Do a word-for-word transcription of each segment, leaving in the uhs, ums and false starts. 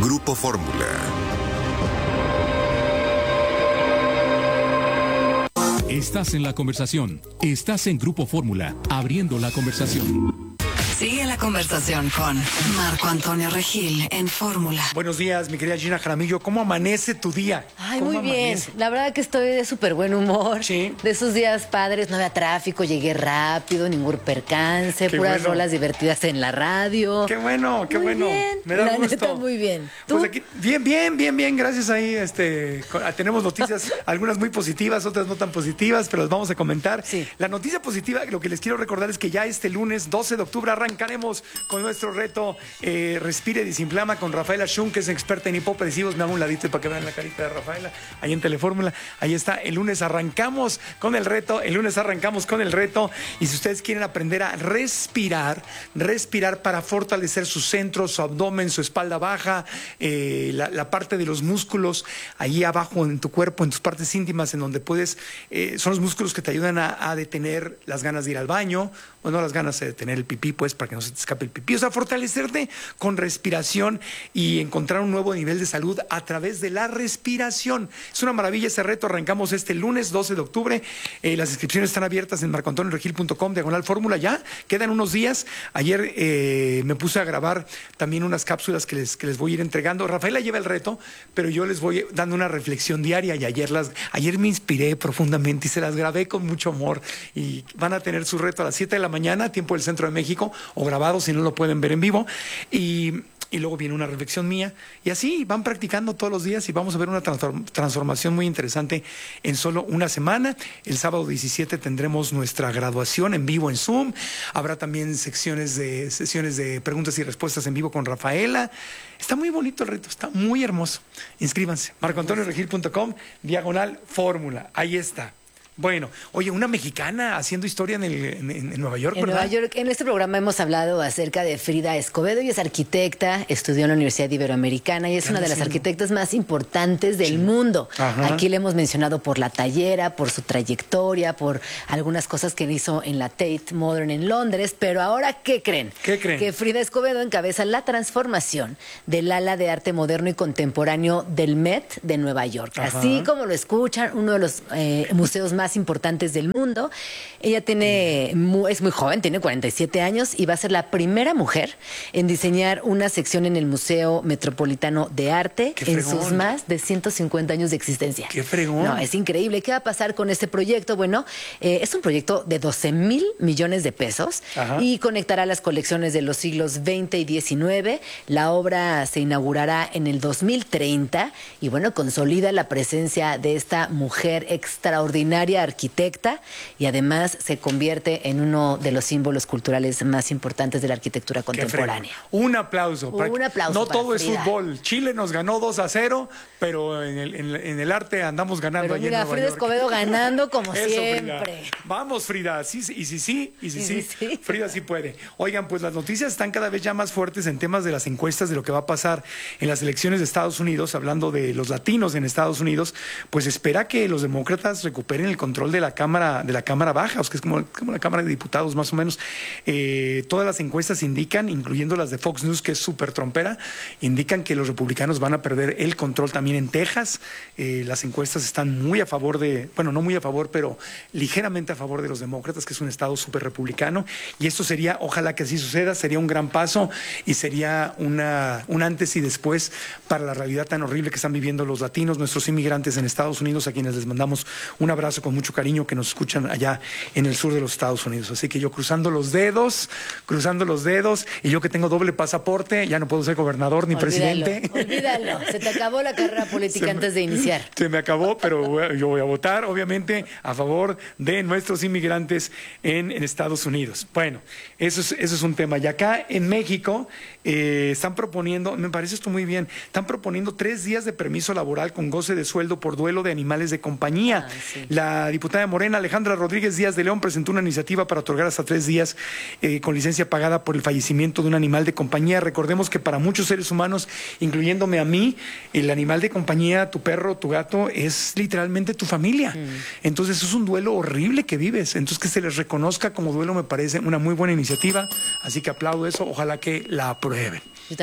Grupo Fórmula. Estás en la conversación. Estás en Grupo Fórmula, abriendo la conversación. Sigue la conversación con Marco Antonio Regil en Fórmula. Buenos días, mi querida Gina Jaramillo. ¿Cómo amanece tu día? Ay, ¿Cómo muy bien. amanece? La verdad que estoy de súper buen humor. Sí. De esos días padres, no había tráfico, llegué rápido, ningún percance, Qué puras bueno. rolas divertidas en la radio. Qué bueno, qué Muy bueno. bien. Me da La gusto. neta, muy bien. ¿Tú? Pues aquí, bien, bien, bien, bien. Gracias ahí. Este, con- tenemos noticias, algunas muy positivas, otras no tan positivas, pero las vamos a comentar. Sí. La noticia positiva, lo que les quiero recordar es que ya este lunes doce de octubre arrancaremos con nuestro reto eh, Respire y Desinflama con Rafaela Shum, que es experta en hipopresivos. Me hago un ladito para que vean la carita de Rafaela ahí en Telefórmula. Ahí está. El lunes arrancamos con el reto. El lunes arrancamos con el reto. Y si ustedes quieren aprender a respirar, respirar para fortalecer su centro, su abdomen, su espalda baja, eh, la, la parte de los músculos ahí abajo en tu cuerpo, en tus partes íntimas, en donde puedes, eh, son los músculos que te ayudan a, a detener las ganas de ir al baño, o no las ganas de detener el pipí, pues, para que no se te escape el pipí. O sea, fortalecerte con respiración y encontrar un nuevo nivel de salud a través de la respiración. Es una maravilla ese reto. Arrancamos este lunes doce de octubre. Eh, las inscripciones están abiertas en marco antonio regil punto com, diagonal fórmula. Ya quedan unos días. Ayer eh, me puse a grabar también unas cápsulas que les, que les voy a ir entregando. Rafaela lleva el reto, pero yo les voy dando una reflexión diaria y ayer, las, ayer me inspiré profundamente y se las grabé con mucho amor. Y van a tener su reto a las siete de la mañana, tiempo del Centro de México, o grabado si no lo pueden ver en vivo. Y, y luego viene una reflexión mía. Y así van practicando todos los días y vamos a ver una transform- transformación muy interesante en solo una semana. El sábado diecisiete tendremos nuestra graduación en vivo en Zoom. Habrá también secciones de, sesiones de preguntas y respuestas en vivo con Rafaela. Está muy bonito el reto, está muy hermoso. Inscríbanse. marco antonio regil punto com, diagonal fórmula. Ahí está. Bueno, oye, una mexicana haciendo historia en, el, en, en Nueva York, En ¿verdad? Nueva York, en este programa hemos hablado acerca de Frida Escobedo. Ella es arquitecta, estudió en la Universidad Iberoamericana y es ¿Qué una de anda las haciendo? arquitectas más importantes del mundo. Ajá. Aquí le hemos mencionado por la tallera, por su trayectoria, por algunas cosas que hizo en la Tate Modern en Londres. Pero ahora, ¿qué creen? ¿Qué creen? Que Frida Escobedo encabeza la transformación del ala de arte moderno y contemporáneo del Met de Nueva York. Ajá. Así como lo escuchan, uno de los eh, museos más importantes del mundo. Ella tiene, mu- es muy joven, tiene cuarenta y siete años y va a ser la primera mujer en diseñar una sección en el Museo Metropolitano de Arte ¡Qué en fregón! sus más de ciento cincuenta años de existencia. ¡Qué fregón! No, es increíble. ¿Qué va a pasar con este proyecto? Bueno, eh, es un proyecto de doce mil millones de pesos Ajá. y conectará las colecciones de los siglos veinte y diecinueve. La obra se inaugurará en el dos mil treinta y bueno, consolida la presencia de esta mujer extraordinaria arquitecta y además se convierte en uno de los símbolos culturales más importantes de la arquitectura Qué contemporánea. fregón. Un aplauso. Un Para- aplauso No para todo es Frida. fútbol. Chile nos ganó dos a cero, pero en el, en, en el arte andamos ganando. Pero allí mira, en Nueva Frida York. Escobedo ganando como Eso, siempre. Frida. Vamos, Frida. Sí, sí, y si sí, y si Y sí, si sí. Frida sí puede. Oigan, pues las noticias están cada vez ya más fuertes en temas de las encuestas de lo que va a pasar en las elecciones de Estados Unidos, hablando de los latinos en Estados Unidos. Pues espera que los demócratas recuperen el control de la Cámara, de la Cámara Baja, o sea, que es como, como la Cámara de Diputados, más o menos. Eh, todas las encuestas indican, incluyendo las de Fox News, que es súper trompera, indican que los republicanos van a perder el control también en Texas. Eh, las encuestas están muy a favor de, bueno, no muy a favor, pero ligeramente a favor de los demócratas, que es un estado súper republicano. Y esto sería, ojalá que así suceda, sería un gran paso y sería una, un antes y después para la realidad tan horrible que están viviendo los latinos, nuestros inmigrantes en Estados Unidos, a quienes les mandamos un abrazo con mucho cariño, que nos escuchan allá en el sur de los Estados Unidos. Así que yo cruzando los dedos, cruzando los dedos, y yo que tengo doble pasaporte, ya no puedo ser gobernador ni Olvídalo, presidente. olvídalo. Se te acabó la carrera política Se me- antes de iniciar. Se me acabó, pero voy- yo voy a votar, obviamente, a favor de nuestros inmigrantes en, en Estados Unidos. Bueno, eso es, eso es un tema. Y acá en México eh, están proponiendo, me parece esto muy bien, están proponiendo tres días de permiso laboral con goce de sueldo por duelo de animales de compañía. Ah, sí. La diputada de Morena, Alejandra Rodríguez Díaz de León, presentó una iniciativa para otorgar hasta tres días eh, con licencia pagada por el fallecimiento de un animal de compañía. Recordemos que para muchos seres humanos, incluyéndome a mí, el animal de compañía, tu perro, tu gato, es literalmente tu familia. Mm. Entonces es un duelo horrible que vives. Entonces que se les reconozca como duelo me parece una muy buena iniciativa. Así que aplaudo eso. Ojalá que la aprueben. Yo también.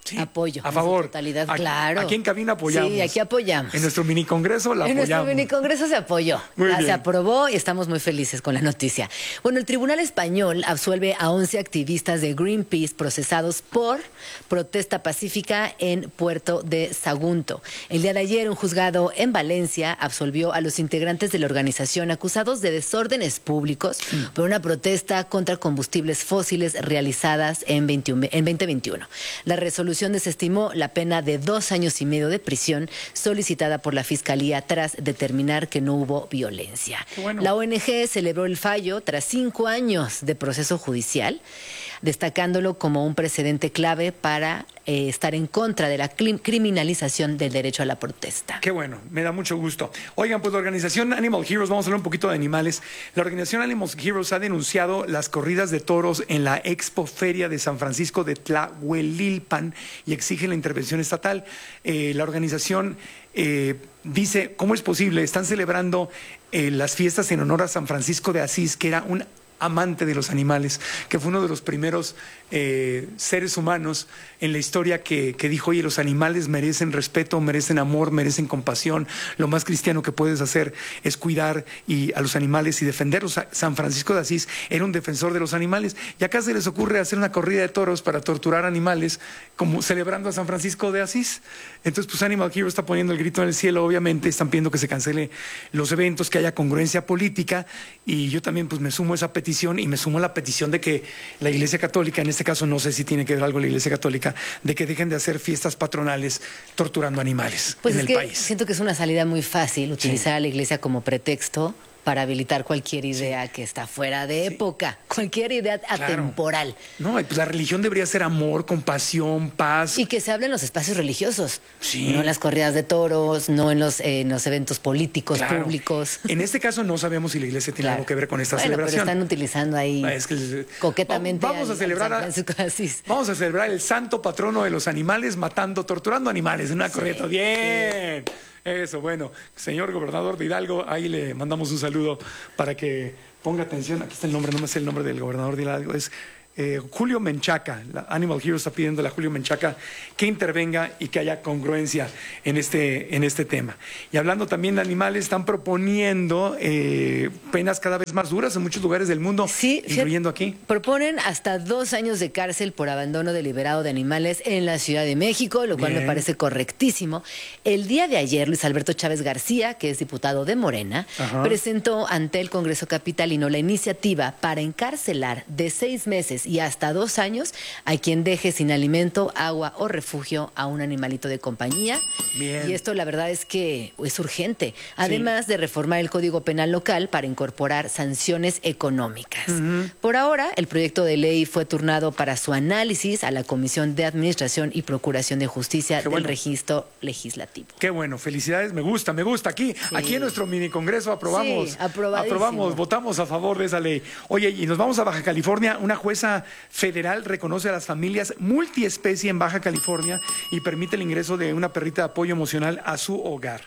Sí, Apoyo. a en favor. su totalidad, Aquí- claro. aquí en cabina apoyamos. Sí, aquí apoyamos. En nuestro mini congreso la En nuestro apoyamos. mini congreso se apoyó. Muy Ya bien. se aprobó y estamos muy felices con la noticia. Bueno, el Tribunal Español absuelve a once activistas de Greenpeace procesados por protesta pacífica en Puerto de Sagunto. El día de ayer, un juzgado en Valencia absolvió a los integrantes de la organización acusados de desórdenes públicos por una protesta contra combustibles fósiles realizadas en, veintiuno en veinte veintiuno. La resolución desestimó la pena de dos años y medio de prisión solicitada por la Fiscalía tras determinar que no hubo violencia. Qué bueno. La O N G celebró el fallo tras cinco años de proceso judicial, destacándolo como un precedente clave para eh, estar en contra de la clim- criminalización del derecho a la protesta. Qué bueno, me da mucho gusto. Oigan, pues la organización Animal Heroes, vamos a hablar un poquito de animales. La organización Animal Heroes ha denunciado las corridas de toros en la Expo Feria de San Francisco de Tlahuelilpan y exige la intervención estatal. Eh, la organización eh, dice, ¿cómo es posible? Están celebrando eh, las fiestas en honor a San Francisco de Asís, que era un amante de los animales, que fue uno de los primeros eh, seres humanos en la historia que, que dijo, oye, los animales merecen respeto, merecen amor, merecen compasión. Lo más cristiano que puedes hacer es cuidar y, a los animales y defenderlos. San Francisco de Asís era un defensor de los animales. Y acá se les ocurre hacer una corrida de toros para torturar animales, como celebrando a San Francisco de Asís. Entonces, pues Animal Hero está poniendo el grito en el cielo, obviamente. Están pidiendo que se cancele los eventos, que haya congruencia política. Y yo también pues me sumo a esa petición y me sumo a la petición de que la Iglesia Católica, en este caso no sé si tiene que ver algo la Iglesia Católica, de que dejen de hacer fiestas patronales torturando animales Pues en es el que país. siento que es una salida muy fácil utilizar a la iglesia como pretexto para habilitar cualquier idea que está fuera de época, cualquier idea Claro. atemporal. No, pues la religión debería ser amor, compasión, paz. Y que se hable en los espacios religiosos, Sí. no en las corridas de toros, no en los, eh, en los eventos políticos Claro. públicos. En este caso no sabemos si la Iglesia tiene Claro. algo que ver con esta Bueno, celebración. pero están utilizando ahí Ah, es que- coquetamente vamos a al- celebrar al a- San Francisco de Asís. Vamos a celebrar el santo patrono de los animales, matando, torturando animales en una corrida. Bien. Eso, bueno. Señor gobernador de Hidalgo, ahí le mandamos un saludo para que ponga atención. Aquí está el nombre, no me sé el nombre del gobernador de Hidalgo. Es eh, Julio Menchaca. La Animal Heroes está pidiéndole a Julio Menchaca que intervenga y que haya congruencia en este, en este tema. Y hablando también de animales, están proponiendo eh, penas cada vez más duras en muchos lugares del mundo, Sí, fíjate, incluyendo aquí. proponen hasta dos años de cárcel por abandono deliberado de animales en la Ciudad de México, lo cual Bien. me parece correctísimo. El día de ayer, Luis Alberto Chávez García, que es diputado de Morena, Ajá. presentó ante el Congreso Capitalino la iniciativa para encarcelar de seis meses y hasta dos años a quien deje sin alimento, agua o refugio a un animalito de compañía. Bien. Y esto la verdad es que es urgente. Además de reformar el Código Penal local para incorporar sanciones económicas. Por ahora, el proyecto de ley fue turnado para su análisis a la Comisión de Administración y Procuración de Justicia Qué del bueno. Registro Legislativo. Qué bueno, felicidades, me gusta, me gusta. Aquí, aquí en nuestro mini congreso aprobamos, Sí, aprobadísimo. aprobamos, votamos a favor de esa ley. Oye, y nos vamos a Baja California. Una jueza federal reconoce a las familias multiespecie en Baja California y permite el ingreso de una perrita de apoyo emocional a su hogar.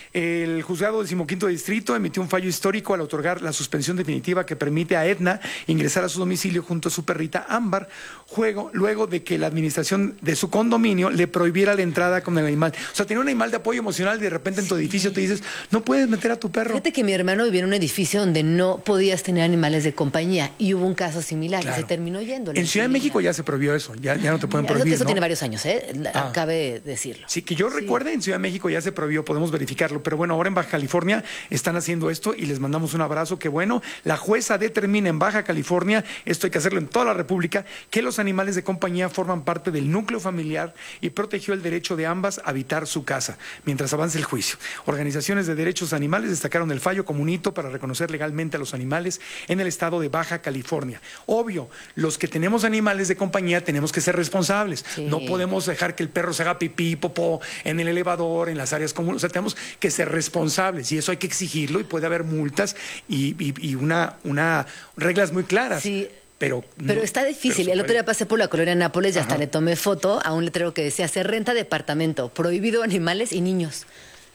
El juzgado decimoquinto distrito emitió un fallo histórico al otorgar la suspensión definitiva que permite a Edna ingresar a su domicilio junto a su perrita Ámbar, juego, luego de que la administración de su condominio le prohibiera la entrada con el animal. O sea, tenía un animal de apoyo emocional y de repente en tu edificio te dices, no puedes meter a tu perro. Fíjate que mi hermano vivía en un edificio donde no podías tener animales de compañía y hubo un caso similar Claro. y se terminó yendo. En Ciudad de México ya se prohibió eso, ya, ya no te pueden Eso, prohibir, eso ¿no? tiene varios años, ¿eh? Ah. Cabe decirlo. Sí, que yo recuerde, en Ciudad de México ya se prohibió, podemos verificarlo, pero bueno, ahora en Baja California están haciendo esto y les mandamos un abrazo, que bueno, la jueza determina en Baja California, esto hay que hacerlo en toda la República, que los animales de compañía forman parte del núcleo familiar y protegió el derecho de ambas a habitar su casa, mientras avance el juicio. Organizaciones de derechos animales destacaron el fallo como un hito para reconocer legalmente a los animales en el estado de Baja California. Obvio, los que tenemos animales de compañía tenemos que ser responsables, Sí. no podemos dejar que el perro se haga pipí, popó en el elevador, en las áreas comunes. O sea, tenemos que ser responsables y eso hay que exigirlo y puede haber multas y, y, y una, una reglas muy claras. Sí. Pero, Pero no- está difícil. pero El se otro día puede. pasé por la colonia Nápoles y hasta Ajá. le tomé foto a un letrero que decía, se renta departamento, prohibido animales y niños.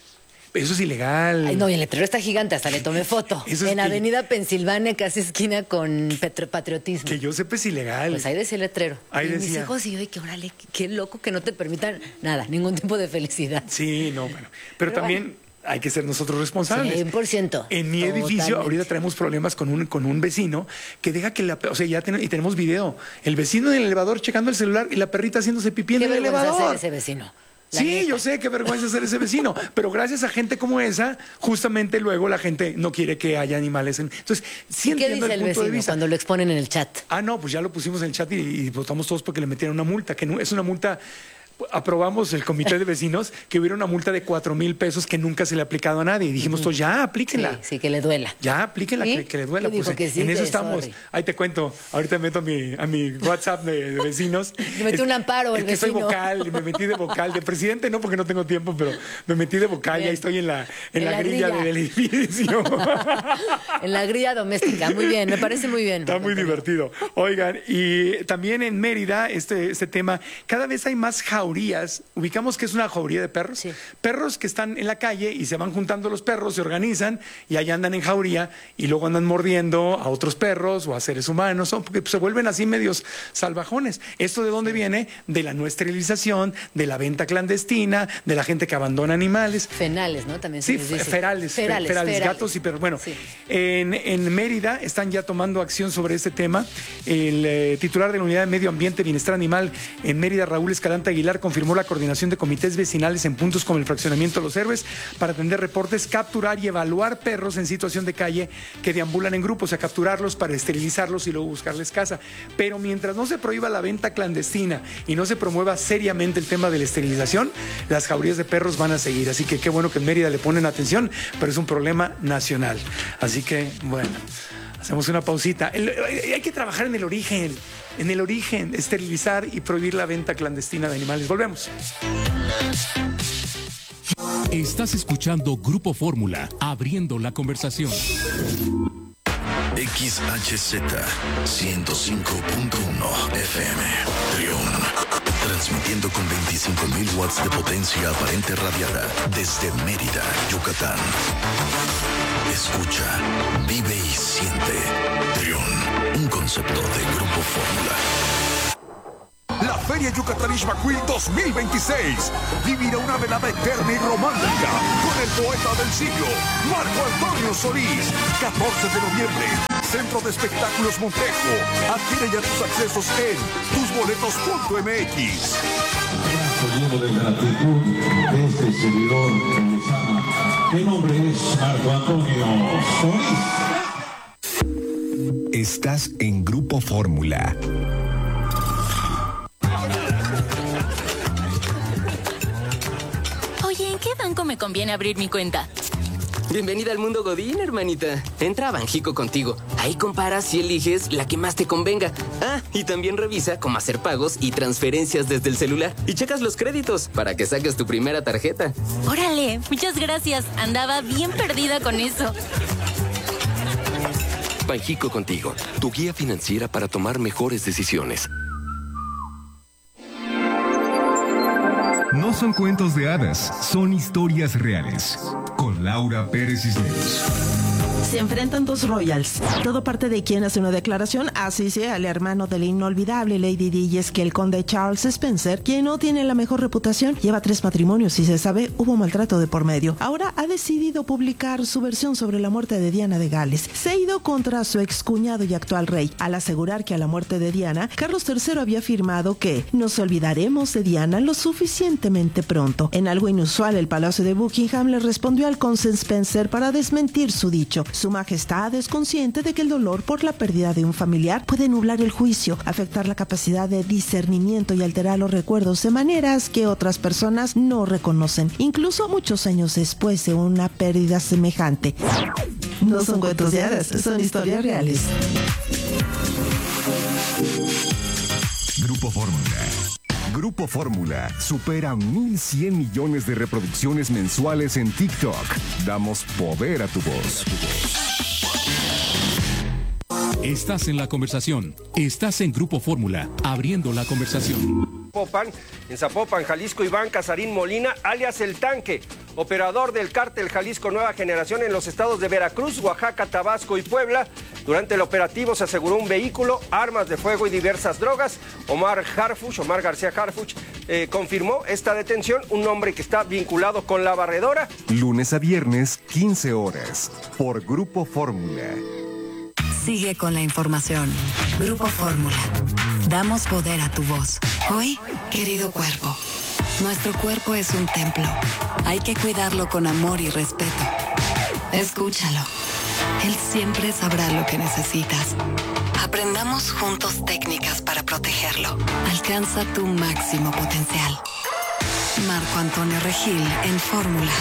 Eso es ilegal. Ay, no, y el letrero está gigante, hasta le tomé foto. Eso es en que- Avenida Pensilvania, casi esquina con Petro- Patriotismo. Que yo sepa es ilegal. Pues ahí decía el letrero. Ahí y mis decía. hijos, y yo, de que órale, qué, qué loco que no te permitan nada, ningún tipo de felicidad. Sí, no, bueno. Pero, Pero también hay que ser nosotros responsables. cien por ciento. En mi edificio, Totalmente. ahorita traemos problemas con un, con un vecino que deja que la... O sea, ya ten- y tenemos video. El vecino en el elevador checando el celular y la perrita haciéndose pipí en Qué el vergüenza elevador. ser ese vecino. La Sí, neta. yo sé qué vergüenza ser ese vecino, pero gracias a gente como esa, justamente luego la gente no quiere que haya animales. En... Entonces, sí ¿Y qué entiendo dice el el punto de vecino vista. cuando lo exponen en el chat? Ah, no, pues ya lo pusimos en el chat y, y votamos todos porque le metieran una multa, que no, es una multa. Aprobamos el comité de vecinos que hubiera una multa de cuatro mil pesos que nunca se le ha aplicado a nadie. Y dijimos, pues ya, aplíquenla. Sí, sí, que le duela. Ya, aplíquenla, ¿Sí? que, que le duela. Yo digo Pues, que sí, en eso que estamos. sorry. Ahí te cuento. Ahorita me meto a mi, a mi WhatsApp de, de vecinos. Le metí Es- un amparo es el que soy vecino. vocal, me metí de vocal. De presidente no, porque no tengo tiempo, pero me metí de vocal y Bien. ahí estoy en la, en En la, la grilla, grilla. del edificio. En la grilla doméstica. Muy bien, me parece muy bien. Está muy divertido. Oigan, y también en Mérida, este, este tema, cada vez hay más jaurías. Ubicamos que es una jauría de perros. Sí. Perros que están en la calle y se van juntando los perros, se organizan y allá andan en jauría y luego andan mordiendo a otros perros o a seres humanos, o porque se vuelven así medios salvajones. ¿Esto de dónde viene? De la no esterilización, de la venta clandestina, de la gente que abandona animales. Fenales, ¿no? También se Sí, les dice. ferales, fe- Ferales, ferales, ferales. gatos y perros. Bueno, Sí. en, en Mérida están ya tomando acción sobre este tema. El eh, titular de la Unidad de Medio Ambiente y Bienestar Animal en Mérida, Raúl Escalante Aguilar, confirmó la coordinación de comités vecinales en puntos como el fraccionamiento Los Héroes para atender reportes, capturar y evaluar perros en situación de calle que deambulan en grupos, a capturarlos para esterilizarlos y luego buscarles casa. Pero mientras no se prohíba la venta clandestina y no se promueva seriamente el tema de la esterilización, las jaurías de perros van a seguir. Así que qué bueno que en Mérida le ponen atención, pero es un problema nacional. Así que, bueno, hacemos una pausita. El- hay que trabajar en el origen, en el origen, esterilizar y prohibir la venta clandestina de animales. Volvemos. Estás escuchando Grupo Fórmula, abriendo la conversación. X H Z ciento cinco punto uno F M Trión, transmitiendo con veinticinco mil watts de potencia aparente radiada desde Mérida, Yucatán. Escucha, vive y siente. Trión, un concepto de Grupo Fórmula. La Feria Yucatán Ixmaquil dos mil veintiséis vivirá una velada eterna y romántica con el poeta del siglo, Marco Antonio Solís. catorce de noviembre, Centro de Espectáculos Montejo. Adquiere ya tus accesos en tus boletos punto m x. Lleno de gratitud de este servidor que les ama. Mi nombre es Marco Antonio Solís. Estás en Grupo Fórmula. Oye, ¿en qué banco me conviene abrir mi cuenta? Bienvenida al mundo Godín, hermanita. Entra a Banjico contigo. Ahí comparas y eliges la que más te convenga. Ah, y también revisa cómo hacer pagos y transferencias desde el celular. Y checas los créditos para que saques tu primera tarjeta. Órale, muchas gracias. Andaba bien perdida con eso. Banjico contigo, tu guía financiera para tomar mejores decisiones. No son cuentos de hadas, son historias reales. Con Laura Pérez Cisneros. Se enfrentan dos royals. Todo parte de quien hace una declaración, así sea el hermano de la inolvidable Lady Di, y es que el conde Charles Spencer, quien no tiene la mejor reputación, lleva tres matrimonios y se sabe hubo maltrato de por medio. Ahora ha decidido publicar su versión sobre la muerte de Diana de Gales. Se ha ido contra su excuñado y actual rey, al asegurar que a la muerte de Diana, Carlos tercero había afirmado que nos olvidaremos de Diana lo suficientemente pronto. En algo inusual, el Palacio de Buckingham le respondió al conde Spencer para desmentir su dicho. Su majestad es consciente de que el dolor por la pérdida de un familiar puede nublar el juicio, afectar la capacidad de discernimiento y alterar los recuerdos de maneras que otras personas no reconocen, incluso muchos años después de una pérdida semejante. No son cuentos de hadas, son historias reales. Grupo Fórmula. Grupo Fórmula supera mil cien millones de reproducciones mensuales en TikTok. Damos poder a tu voz. Estás en la conversación. Estás en Grupo Fórmula, abriendo la conversación. Zapopan, en Zapopan, Jalisco, Iván Casarín Molina, alias El Tanque, operador del cártel Jalisco Nueva Generación en los estados de Veracruz, Oaxaca, Tabasco y Puebla. Durante el operativo se aseguró un vehículo, armas de fuego y diversas drogas. Omar Harfuch, Omar García Harfuch, eh, confirmó esta detención, un hombre que está vinculado con la barredora. Lunes a viernes, quince horas, por Grupo Fórmula. Sigue con la información. Grupo Fórmula. Damos poder a tu voz. Hoy, querido cuerpo, nuestro cuerpo es un templo. Hay que cuidarlo con amor y respeto. Escúchalo. Él siempre sabrá lo que necesitas. Aprendamos juntos técnicas para protegerlo. Alcanza tu máximo potencial. Marco Antonio Regil en Fórmula.